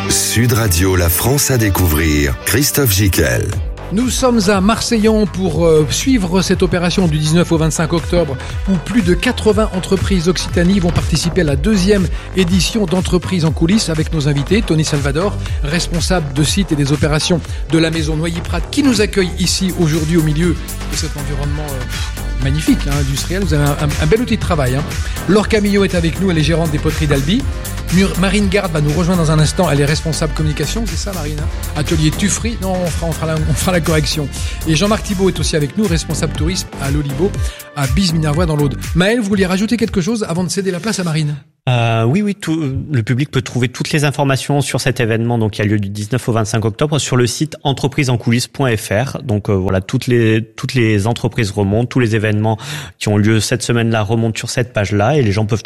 Sud Radio, la France à découvrir, Christophe Gicquel. Nous sommes à Marseillon pour suivre cette opération du 19 au 25 octobre où plus de 80 entreprises Occitanie vont participer à la deuxième édition d'Entreprises en coulisses avec nos invités. Tony Salvador, responsable de site et des opérations de la maison Noilly-Prat, qui nous accueille ici aujourd'hui au milieu de cet environnement magnifique, industriel. Vous avez un bel outil de travail. Laure Camillo est avec nous, elle est gérante des poteries d'Albi. Marine Garde va nous rejoindre dans un instant, elle est responsable communication, c'est ça Marine, Atelier Tufri, non on fera la correction. Et Jean-Marc Thibault est aussi avec nous, responsable tourisme à l'Olibo, à Bise-Minervois dans l'Aude. Maël, vous vouliez rajouter quelque chose avant de céder la place à Marine? Oui, le public peut trouver toutes les informations sur cet événement, donc qui a lieu du 19 au 25 octobre sur le site entreprisesencoulisses.fr. Donc voilà, toutes les entreprises remontent, tous les événements qui ont lieu cette semaine-là remontent sur cette page-là et les gens peuvent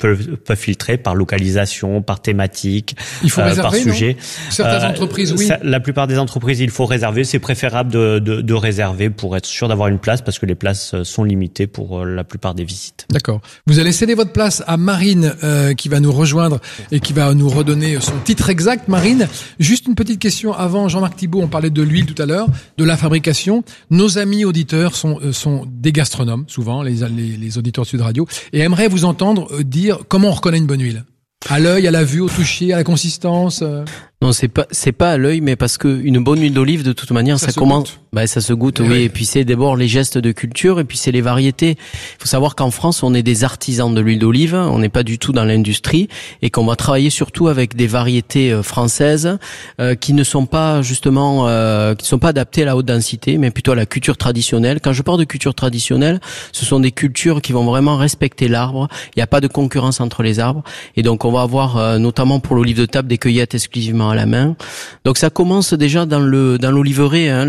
filtrer par localisation, par thématique, il faut réserver, par sujet. Certaines entreprises, oui. La plupart des entreprises, il faut réserver. C'est préférable de réserver pour être sûr d'avoir une place parce que les places sont limitées pour la plupart des visites. D'accord. Vous allez céder votre place à Marine qui va nous rejoindre et qui va nous redonner son titre exact. Marine, juste une petite question avant. Jean-Marc Thibault, on parlait de l'huile tout à l'heure, de la fabrication. Nos amis auditeurs sont des gastronomes, souvent, les auditeurs de Sud Radio, et aimeraient vous entendre dire comment on reconnaît une bonne huile. À l'œil, à la vue, au toucher, à la consistance. Non, c'est pas à l'œil, mais parce que une bonne huile d'olive, de toute manière, ça commence. Ça se goûte, oui. Et puis c'est d'abord les gestes de culture, et puis c'est les variétés. Il faut savoir qu'en France, on est des artisans de l'huile d'olive. On n'est pas du tout dans l'industrie, et qu'on va travailler surtout avec des variétés françaises qui ne sont pas justement, qui ne sont pas adaptées à la haute densité, mais plutôt à la culture traditionnelle. Quand je parle de culture traditionnelle, ce sont des cultures qui vont vraiment respecter l'arbre. Il n'y a pas de concurrence entre les arbres, et donc on va avoir notamment pour l'olive de table des cueillettes exclusivement à la main. Donc ça commence déjà dans l'oliveraie,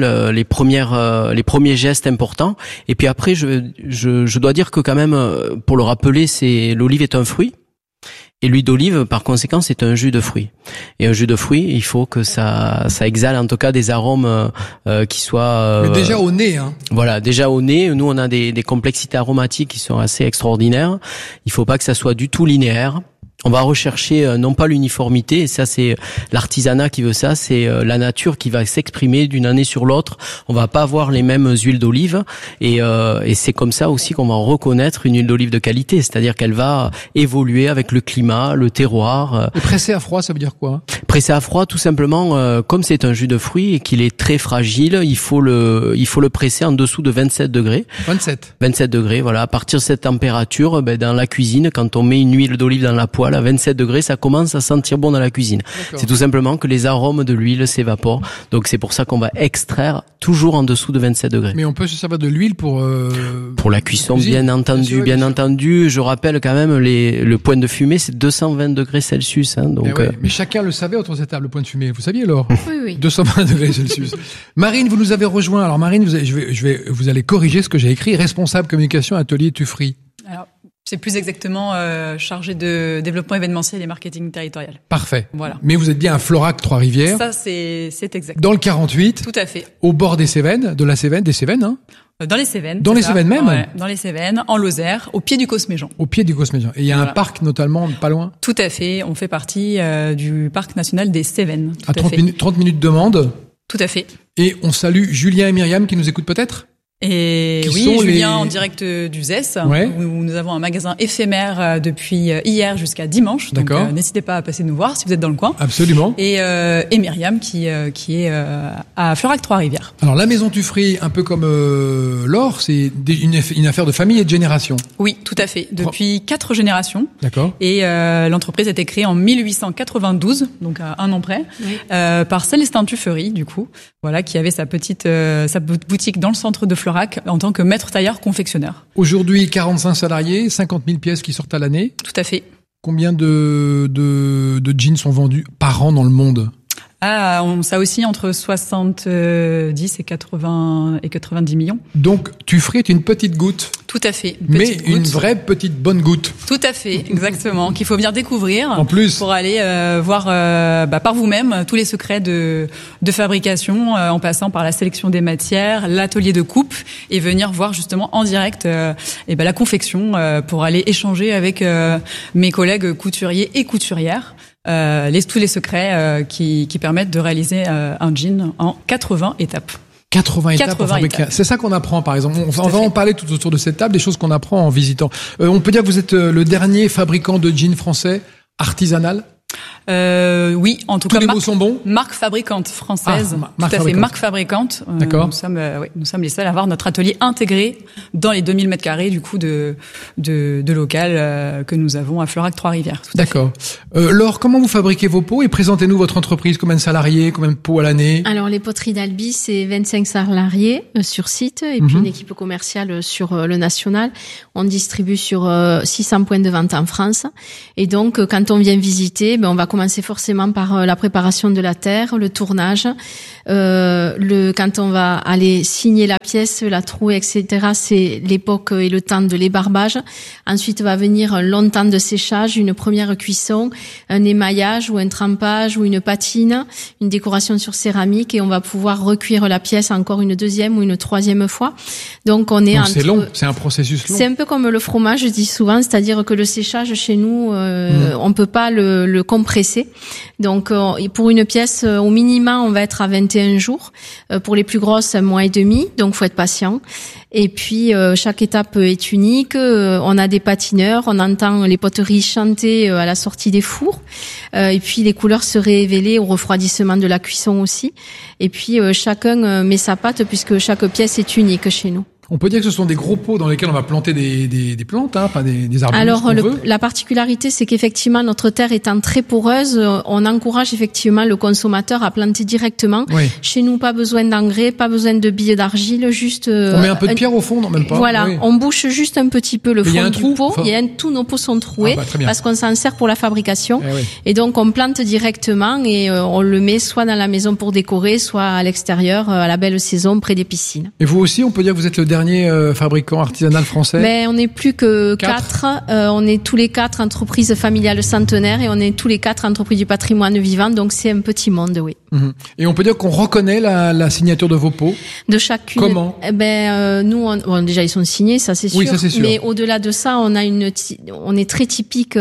les premiers gestes importants. Et puis après, je dois dire que quand même, pour le rappeler, l'olive est un fruit. Et l'huile d'olive, par conséquent, c'est un jus de fruits. Et un jus de fruits, il faut que ça exhale en tout cas des arômes qui soient... Mais déjà au nez, Voilà, déjà au nez. Nous, on a des complexités aromatiques qui sont assez extraordinaires. Il faut pas que ça soit du tout linéaire. On va rechercher non pas l'uniformité, et ça c'est l'artisanat qui veut ça, c'est la nature qui va s'exprimer d'une année sur l'autre. On va pas avoir les mêmes huiles d'olive, et c'est comme ça aussi qu'on va reconnaître une huile d'olive de qualité, c'est-à-dire qu'elle va évoluer avec le climat, le terroir. Et pressé à froid, ça veut dire quoi? Pressé à froid, tout simplement, comme c'est un jus de fruits et qu'il est très fragile, il faut le presser en dessous de 27 degrés. 27 degrés, voilà. À partir de cette température, dans la cuisine, quand on met une huile d'olive dans la poêle, à 27 degrés, ça commence à sentir bon dans la cuisine. D'accord. C'est tout simplement que les arômes de l'huile s'évaporent. Donc c'est pour ça qu'on va extraire toujours en dessous de 27 degrés. Mais on peut se servir de l'huile pour la cuisson, bien entendu. Je rappelle quand même le point de fumée, c'est 220 degrés Celsius. Donc, mais chacun le savait autour de cette table, le point de fumée. Vous saviez, Laure? Oui. 220 degrés Celsius. Marine, vous nous avez rejoint. Alors Marine, vous allez corriger ce que j'ai écrit. Responsable communication Atelier Tufri. Alors, c'est plus exactement chargé de développement événementiel et marketing territorial. Parfait. Voilà. Mais vous êtes bien à Florac, Trois-Rivières. Ça, c'est exact. Dans le 48. Tout à fait. Au bord des Cévennes, des Cévennes, Dans les Cévennes. Dans les Cévennes même? Ouais, dans les Cévennes, en Lozère, au pied du Cosméjean. Au pied du Cosméjean. Et il y a un parc notamment pas loin? Tout à fait. On fait partie du parc national des Cévennes. À 30 minutes de Mende. Tout à fait. Et on salue Julien et Myriam qui nous écoutent peut-être? Et oui, Julien en direct du ZES, où nous avons un magasin éphémère depuis hier jusqu'à dimanche. D'accord. Donc n'hésitez pas à passer nous voir si vous êtes dans le coin. Absolument. Et Myriam qui est à Florac Trois-Rivières. Alors la maison Tufri, un peu comme Laure, c'est une affaire de famille et de génération. Oui, tout à fait. Depuis 4 générations. D'accord. Et l'entreprise a été créée en 1892, donc à un an près, par Célestin Tuffery, du coup, voilà, qui avait sa boutique dans le centre de Florac en tant que maître tailleur confectionneur. Aujourd'hui, 45 salariés, 50 000 pièces qui sortent à l'année. Tout à fait. Combien de jeans sont vendus par an dans le monde? Ça aussi entre 70 et 90 millions. Donc, Tufri est une petite goutte. Tout à fait. Une vraie petite bonne goutte. Tout à fait, exactement. Qu'il faut bien découvrir. En plus. Pour aller voir par vous-même tous les secrets de fabrication, en passant par la sélection des matières, l'atelier de coupe, et venir voir justement en direct la confection pour aller échanger avec mes collègues couturiers et couturières. tous les secrets qui permettent de réaliser un gin en 80 étapes. 80 étapes pour fabriquer. C'est ça qu'on apprend, par exemple. On va en parler tout autour de cette table, des choses qu'on apprend en visitant. On peut dire que vous êtes le dernier fabricant de gin français artisanal? Oui, en tout cas. Tous les mots sont bons. Marque fabricante française. Marque tout à fait, marque fabricante. D'accord. Nous sommes les seuls à avoir notre atelier intégré dans les 2000 mètres carrés, du coup, de local, que nous avons à Florac, Trois-Rivières. D'accord. Laure, comment vous fabriquez vos pots et présentez-nous votre entreprise? Combien de salariés? Combien de pots à l'année? Alors, les poteries d'Albi, c'est 25 salariés sur site et puis une équipe commerciale sur le national. On distribue sur 600 points de vente en France. Et donc, quand on vient visiter, on va commencer forcément par la préparation de la terre, le tournage, quand on va aller signer la pièce, la trouer, etc. C'est l'époque et le temps de l'ébarbage. Ensuite va venir un long temps de séchage, une première cuisson, un émaillage ou un trempage ou une patine, une décoration sur céramique et on va pouvoir recuire la pièce encore une deuxième ou une troisième fois. Donc c'est long, c'est un processus long. C'est un peu comme le fromage, je dis souvent, c'est-à-dire que le séchage chez nous, on peut pas le compresser. Donc pour une pièce au minimum, on va être à 21 jours. Pour les plus grosses, 1 mois et demi. Donc faut être patient. Et puis chaque étape est unique. On a des patineurs, on entend les poteries chanter à la sortie des fours. Et puis les couleurs se révéler au refroidissement de la cuisson aussi. Et puis chacun met sa patte puisque chaque pièce est unique chez nous. On peut dire que ce sont des gros pots dans lesquels on va planter des plantes, hein, pas des arbustes. Alors, la particularité, c'est qu'effectivement, notre terre étant très poreuse, on encourage effectivement le consommateur à planter directement. Oui. Chez nous, pas besoin d'engrais, pas besoin de billes d'argile, juste... on met un peu de pierre au fond, non, même pas. Voilà, oui. On bouche juste un petit peu le fond du pot. Tous nos pots sont troués parce qu'on s'en sert pour la fabrication. Et donc, on plante directement et on le met soit dans la maison pour décorer, soit à l'extérieur, à la belle saison, près des piscines. Et vous aussi, on peut dire que vous êtes le dernier fabricant artisanal français? Mais on n'est plus que 4. On est tous les 4 entreprises familiales centenaires et on est tous les 4 entreprises du patrimoine vivant. Donc c'est un petit monde, oui. Et on peut dire qu'on reconnaît la signature de vos pots? De chacune. Comment? Nous, déjà ils sont signés, ça c'est sûr. Oui, ça c'est sûr. Mais au-delà de ça, on est très typique.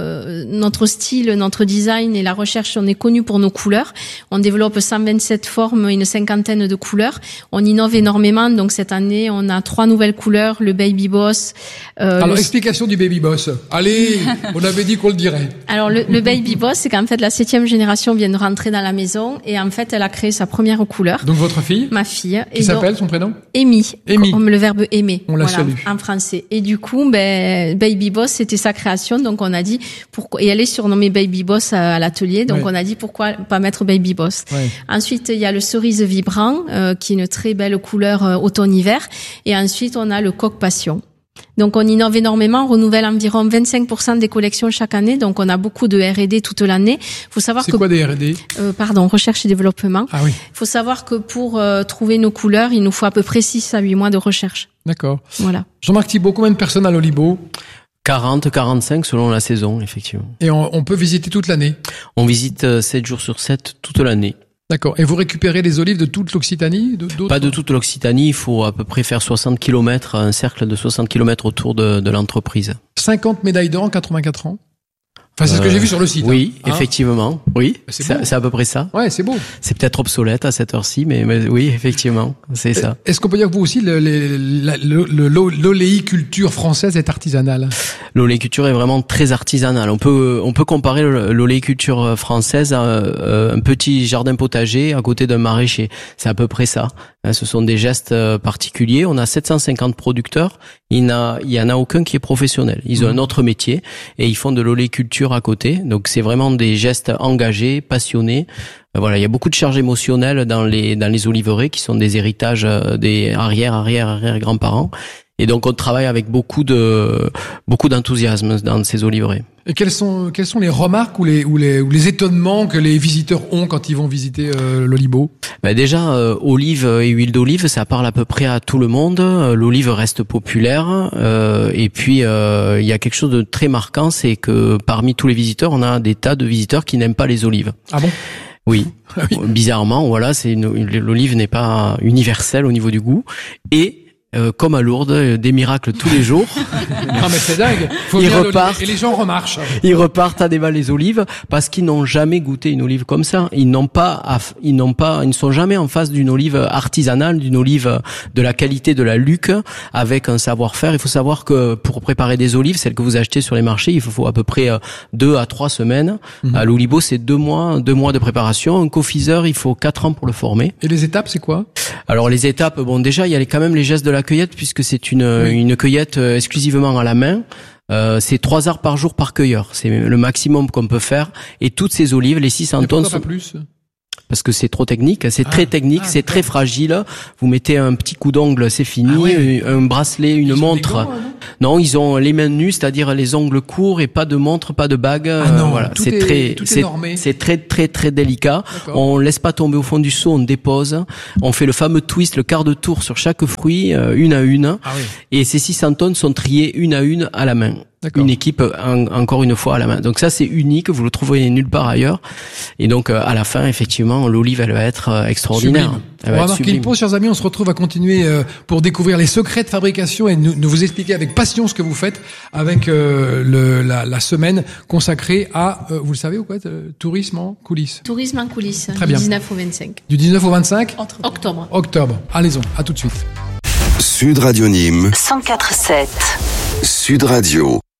Notre style, notre design et la recherche, on est connu pour nos couleurs. On développe 127 formes, une 50aine de couleurs. On innove énormément. Donc cette année, on a 3 nouvelles couleurs, le Baby Boss. Alors, explication du Baby Boss. Allez, on avait dit qu'on le dirait. Alors, le Baby Boss, c'est qu'en fait, la 7e génération vient de rentrer dans la maison et en fait, elle a créé sa première couleur. Donc, votre fille? Ma fille. Qui s'appelle, son prénom? Amy. Comme le verbe aimer. On la salue. En français. Et du coup, Baby Boss, c'était sa création. Donc, on a dit et elle est surnommée Baby Boss à l'atelier. Donc, on a dit pourquoi pas mettre Baby Boss. Ouais. Ensuite, il y a le cerise vibrant, qui est une très belle couleur automne-hiver. Et ensuite, on a le coq passion. Donc, on innove énormément, on renouvelle environ 25% des collections chaque année. Donc, on a beaucoup de R&D toute l'année. Faut savoir c'est quoi des R&D? Recherche et développement. Ah oui. Faut savoir que pour trouver nos couleurs, il nous faut à peu près 6 à 8 mois de recherche. D'accord. Voilà. Jean-Marc Thibault, combien de personnes à l'Olibo? 40, 45 selon la saison, effectivement. Et on peut visiter toute l'année? On visite 7 jours sur 7 toute l'année. D'accord. Et vous récupérez les olives de toute l'Occitanie? Pas de toute l'Occitanie, il faut à peu près faire 60 km, un cercle de 60 km autour de l'entreprise. 50 médailles d'or en 84 ans? Enfin, c'est ce que j'ai vu sur le site. Oui, effectivement. Oui, c'est à peu près ça. Ouais, c'est beau. C'est peut-être obsolète à cette heure-ci, mais oui, effectivement, c'est ça. Est-ce qu'on peut dire que vous aussi, l'oléiculture française est artisanale? L'oléiculture est vraiment très artisanale. On peut comparer l'oléiculture française à un petit jardin potager à côté d'un maraîcher. C'est à peu près ça. Ce sont des gestes particuliers. On a 750 producteurs. Il y en a aucun qui est professionnel. Ils ont un autre métier et ils font de l'oléiculture à côté. Donc c'est vraiment des gestes engagés, passionnés. Voilà, il y a beaucoup de charges émotionnelles dans les oliveraies qui sont des héritages des arrière grands-parents. Et donc on travaille avec beaucoup d'enthousiasme dans ces oliveraies. Et quelles sont les remarques ou les étonnements que les visiteurs ont quand ils vont visiter l'Olibo? Déjà, olive et huile d'olive, ça parle à peu près à tout le monde. L'olive reste populaire. Et puis, il y a quelque chose de très marquant, c'est que parmi tous les visiteurs, on a des tas de visiteurs qui n'aiment pas les olives. Ah bon? Oui. Bizarrement, voilà, l'olive n'est pas universelle au niveau du goût. Et comme à Lourdes, des miracles tous les jours. Non mais c'est dingue. Ils repartent et les gens remarchent. Ils repartent à déval les olives parce qu'ils n'ont jamais goûté une olive comme ça. Ils ne sont jamais en face d'une olive artisanale, d'une olive de la qualité de la Luc avec un savoir-faire. Il faut savoir que pour préparer des olives, celles que vous achetez sur les marchés, il faut à peu près 2 à 3 semaines. À l'Olibo, c'est 2 mois de préparation. Un confiseur, il faut 4 ans pour le former. Et les étapes, c'est quoi? Alors les étapes, bon déjà il y a quand même les gestes de la cueillette puisque c'est une cueillette exclusivement à la main. C'est 3 heures par jour par cueilleur. C'est le maximum qu'on peut faire. Et toutes ces olives, les 600 tonnes... Pourquoi pas plus? Parce que c'est trop technique, c'est très technique, c'est très fragile. Vous mettez un petit coup d'ongle, c'est fini. Un bracelet, une montre. Non, ils ont les mains nues, c'est-à-dire les ongles courts et pas de montre, pas de bague. Voilà, c'est très délicat. On laisse pas tomber au fond du seau, on dépose. On fait le fameux twist, le quart de tour sur chaque fruit, une à une. Et ces 600 tonnes sont triées une à une à la main. Une équipe encore une fois à la main. Donc ça c'est unique, vous le trouverez nulle part ailleurs. Et donc à la fin effectivement l'olive elle va être extraordinaire. On va marquer une pause, chers amis, on se retrouve à continuer pour découvrir les secrets de fabrication et nous vous expliquer avec passion ce que vous faites avec la semaine consacrée à, vous le savez ou quoi, tourisme en coulisses. Tourisme en coulisses, Très du bien. 19 au 25. Du 19 au 25 Octobre. Octobre. Allez-y, à tout de suite. Sud Radio Nîmes 104.7. Sud Radio.